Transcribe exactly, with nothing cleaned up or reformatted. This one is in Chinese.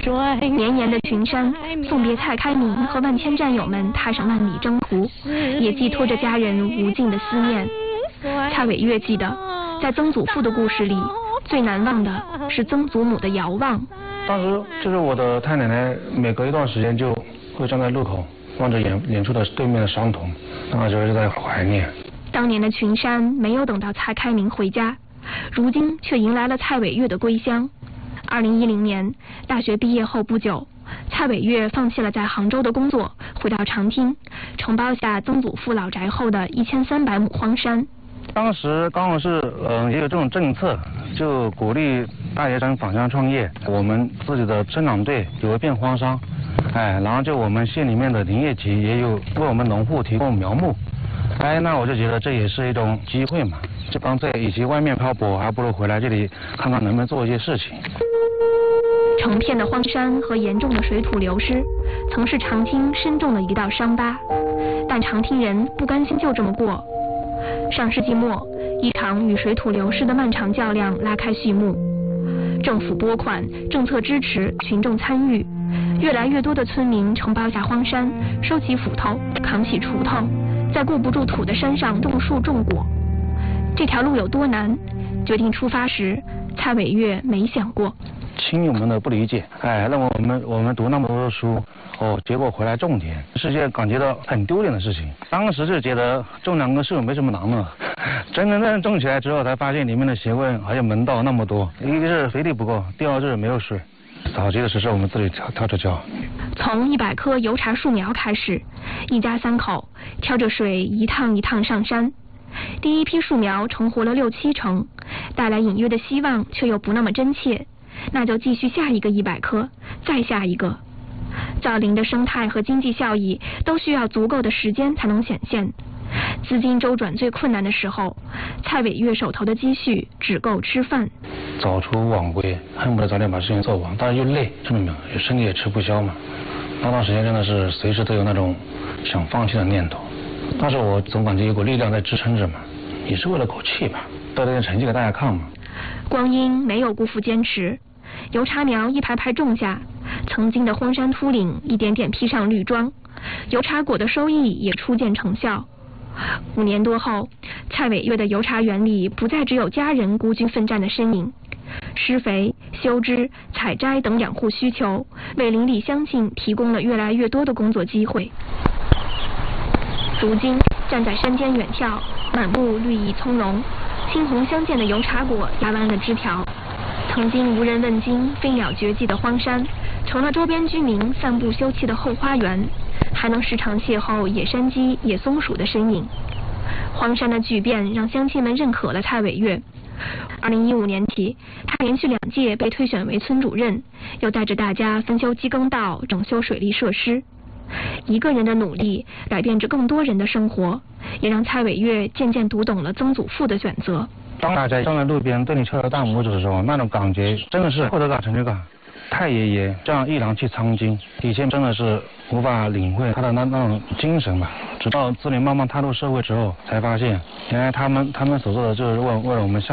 绵延的群山送别蔡开明和万千战友们踏上万里征途，也寄托着家人无尽的思念。蔡伟月记得，在曾祖父的故事里，最难忘的是曾祖母的遥望。 当时就是我的太奶奶，每隔一段时间就会站在路口，望着远远处的对面的山童，那时候就在怀念。 当年的群山没有等到蔡开明回家，如今却迎来了蔡伟月的归乡。二零一零年大学毕业后不久，蔡伟月放弃了在杭州的工作，回到长汀，承包下曾祖父老宅后的一千三百亩荒山。 当时刚好是嗯、呃、也有这种政策，就鼓励大学生返乡创业。我们自己的生产队有一片荒山，哎，然后就我们县里面的林业局也有为我们农户提供苗木，哎，那我就觉得这也是一种机会嘛。这帮在以及外面漂泊，还不如回来这里看看能不能做一些事情。 成片的荒山和严重的水土流失，曾是长汀深重的一道伤疤，但长汀人不甘心就这么过。上世纪末，一场与水土流失的漫长较量拉开序幕。政府拨款，政策支持，群众参与，越来越多的村民承包下荒山，收起斧头，扛起锄头，在过不住土的山上种树种果。这条路有多难？决定出发时，蔡伟月没想过。 亲友们的不理解，哎，认为我们我们读那么多的书，哦，结果回来种田，是件感觉到很丢脸的事情。当时就觉得种两棵树没什么难的，真真正正种起来之后，才发现里面的学问还有门道那么多。一个是肥力不够，第二是没有水。早期的时候我们自己挑挑着浇。 从一百棵油茶树苗开始，一家三口挑着水一趟一趟上山。第一批树苗成活了六七成，带来隐约的希望，却又不那么真切。那就继续下一个一百棵，再下一个。造林的生态和经济效益都需要足够的时间才能显现。资金周转最困难的时候，蔡伟月手头的积蓄只够吃饭。 早出晚归，恨不得早点把事情做完，但是又累，真的没有，身体也吃不消嘛。那段时间真的是随时都有那种想放弃的念头，但是我总感觉有股力量在支撑着嘛，也是为了口气吧，得点成绩给大家看嘛。 光阴没有辜负坚持，油茶苗一排排种下，曾经的荒山秃岭一点点披上绿装，油茶果的收益也初见成效。五年多后，蔡伟月的油茶园里不再只有家人孤军奋战的身影，施肥、修枝、采摘等养护需求，为邻里乡亲提供了越来越多的工作机会。如今站在山间远眺，满目绿意葱茏，青红相间的油茶果压弯了枝条。曾经无人问津、飞鸟绝迹的荒山，成了周边居民散步休憩的后花园，还能时常邂逅野山鸡、野松鼠的身影。荒山的巨变让乡亲们认可了蔡伟月。二零一五年起，他连续两届被推选为村主任，又带着大家分修机耕道、整修水利设施。一个人的努力改变着更多人的生活，也让蔡伟月渐渐读懂了曾祖父的选择。 当大家站在路边对你敲了大拇指的时候，那种感觉真的是获得感、成就感。太爷爷这样一郎去苍津，以前真的是无法领会他的那那种精神吧。直到自己慢慢踏入社会之后，才发现原来他们他们所做的就是为为了我们下